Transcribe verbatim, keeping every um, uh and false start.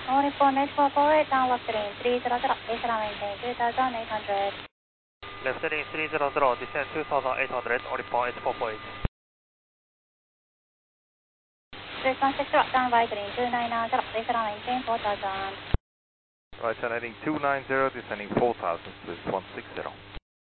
All Nippon eight four four eight, down left heading three zero zero, baseline maintain two thousand eight hundred. Left heading three zero zero, descend two thousand eight hundred, all Nippon eight four four eight. three one six zero, down right heading two nine nine zero, baseline maintain four thousand. Right, turn heading two nine zero, descending four thousand, Swiss one six zero.